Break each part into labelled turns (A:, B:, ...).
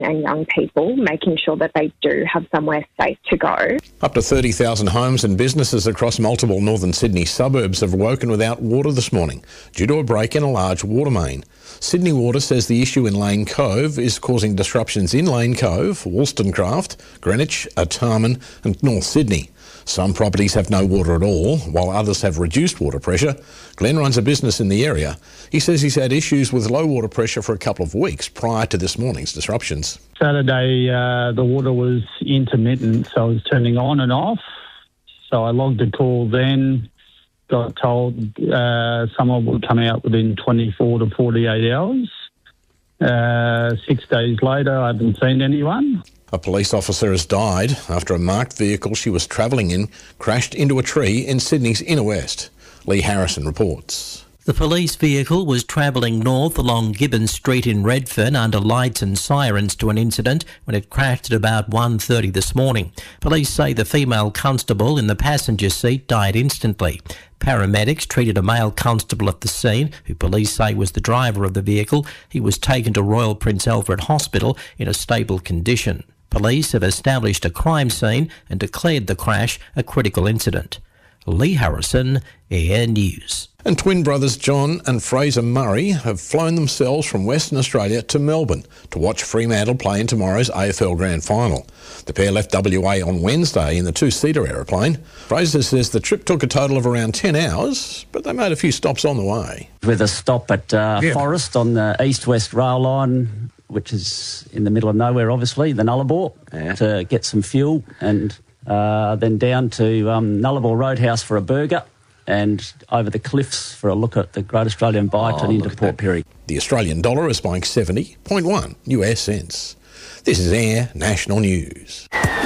A: and young people, making sure that they do have somewhere safe to go.
B: Up to 30,000 homes and businesses across multiple northern Sydney suburbs have woken without water this morning due to a break in a large water main. Sydney Water says the issue in Lane Cove is causing disruptions in Lane Cove, Wollstonecraft, Greenwich, Artarmon and North Sydney. Some properties have no water at all, while others have reduced water pressure. Glenn runs a business in the area. He says he's had issues with low water pressure for a couple of weeks prior to this morning's disruptions.
C: Saturday, the water was intermittent, so it was turning on and off. So I logged a call then, got told someone would come out within 24 to 48 hours. 6 days later, I haven't seen anyone.
B: A police officer has died after a marked vehicle she was travelling in crashed into a tree in Sydney's inner west. Lee Harrison reports.
D: The police vehicle was travelling north along Gibbons Street in Redfern under lights and sirens to an incident when it crashed at about 1:30 this morning. Police say the female constable in the passenger seat died instantly. Paramedics treated a male constable at the scene, who police say was the driver of the vehicle. He was taken to Royal Prince Alfred Hospital in a stable condition. Police have established a crime scene and declared the crash a critical incident. Lee Harrison, Air News.
B: And twin brothers John and Fraser Murray have flown themselves from Western Australia to Melbourne to watch Fremantle play in tomorrow's AFL Grand Final. The pair left WA on Wednesday in the two-seater aeroplane. Fraser says the trip took a total of around 10 hours, but they made a few stops on the way.
E: With a stop at Forest on the east-west rail line, which is in the middle of nowhere, obviously, the Nullarbor, to get some fuel, and then down to Nullarbor Roadhouse for a burger, and over the cliffs for a look at the Great Australian Bight and into Port Pirie.
B: The Australian dollar is buying 70.1 US cents. This is Air National News.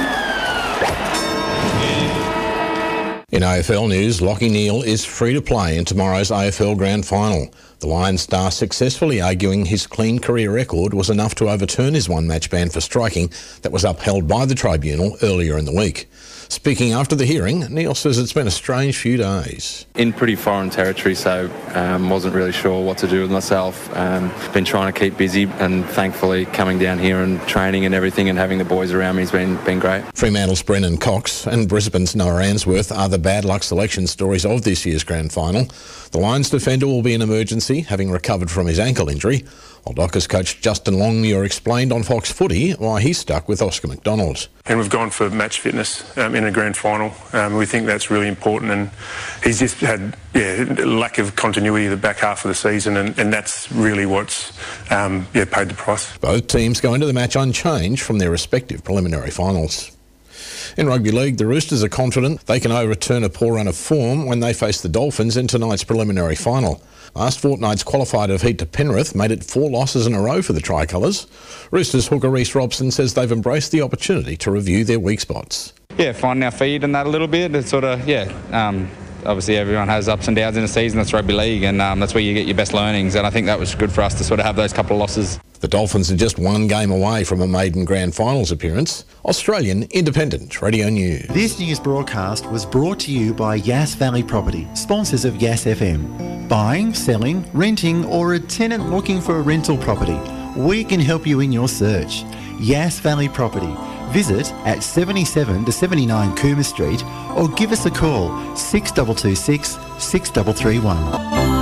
B: In AFL news, Lachie Neale is free to play in tomorrow's AFL Grand Final. The Lions star successfully arguing his clean career record was enough to overturn his one-match ban for striking that was upheld by the tribunal earlier in the week. Speaking after the hearing, Neale says it's been a strange few days.
F: In pretty foreign territory, so wasn't really sure what to do with myself. Been trying to keep busy, and thankfully coming down here and training and everything and having the boys around me has been great.
B: Fremantle's Brennan Cox and Brisbane's Noah Answorth are the bad luck selection stories of this year's grand final. The Lions defender will be in emergency, having recovered from his ankle injury, while Dockers coach Justin Longmuir explained on Fox Footy why he's stuck with Oscar McDonald.
G: And we've gone for match fitness in a grand final. We think that's really important, and he's just had lack of continuity the back half of the season, and that's really what's paid the price.
B: Both teams go into the match unchanged from their respective preliminary finals. In rugby league, the Roosters are confident they can overturn a poor run of form when they face the Dolphins in tonight's preliminary final. Last fortnight's qualifier defeat to Penrith made it 4 losses in a row for the Tricolours. Roosters hooker Reece Robson says they've embraced the opportunity to review their weak spots.
H: Yeah, finding our feet and that a little bit. It's sort of, obviously everyone has ups and downs in a season. That's rugby league, and that's where you get your best learnings, and I think that was good for us to sort of have those couple of losses.
B: The Dolphins are just one game away from a maiden grand finals appearance. Australian Independent Radio News.
I: This news broadcast was brought to you by Yass Valley Property, sponsors of Yass FM. Buying, selling, renting, or a tenant looking for a rental property, we can help you in your search. Yass Valley Property. Visit at 77 to 79 Cooma Street or give us a call 6226 6331.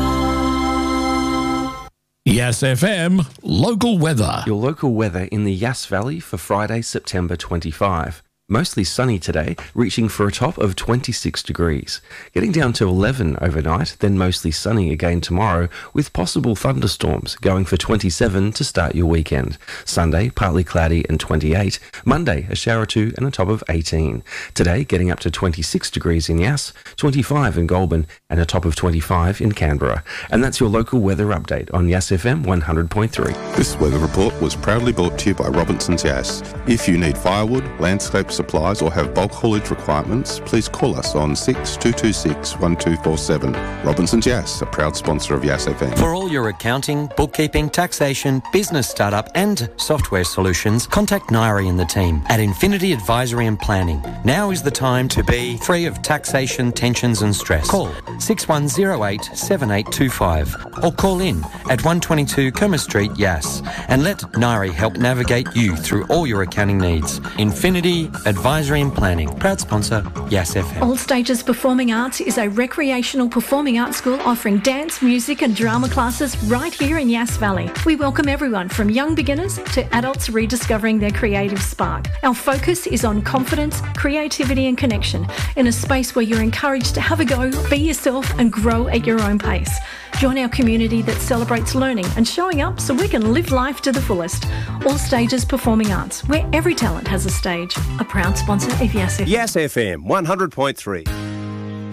J: Yass FM Local Weather.
K: Your local weather in the Yass Valley for Friday, September 25. Mostly sunny today, reaching for a top of 26 degrees. Getting down to 11 overnight, then mostly sunny again tomorrow, with possible thunderstorms, going for 27 to start your weekend. Sunday, partly cloudy and 28. Monday, a shower or two and a top of 18. Today, getting up to 26 degrees in Yass, 25 in Goulburn, and a top of 25 in Canberra. And that's your local weather update on Yass FM 100.3.
L: This weather report was proudly brought to you by Robinson's Yass. If you need firewood, landscape supplies or have bulk haulage requirements, please call us on 6226 1247. Robinson's Yass, a proud sponsor of Yass FM.
M: For all your accounting, bookkeeping, taxation, business startup and software solutions, contact Nairi and the team at Infinity Advisory and Planning. Now is the time to be free of taxation, tensions and stress. Call 6108 7825 or call in at 122 Kerma Street, Yass, and let Nairi help navigate you through all your accounting needs. Infinity Advisory and Planning, proud sponsor, Yass FM.
N: All Stages Performing Arts is a recreational performing arts school offering dance, music and drama classes right here in Yass Valley. We welcome everyone from young beginners to adults rediscovering their creative spark. Our focus is on confidence, creativity and connection in a space where you're encouraged to have a go, be yourself and grow at your own pace. Join our community that celebrates learning and showing up so we can live life to the fullest. All Stages Performing Arts, where every talent has a stage. A proud sponsor of Yass FM.
O: Yass FM 100.3.